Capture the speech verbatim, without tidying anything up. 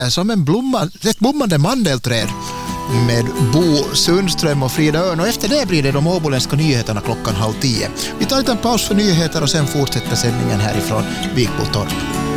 som en blomma, ett blommande mandelträd med Bo Sundström och Frida Örn. Och efter det blir det de åboländska nyheterna klockan halv tio. Vi tar en paus för nyheter och sen fortsätter sändningen härifrån Vikbotorp.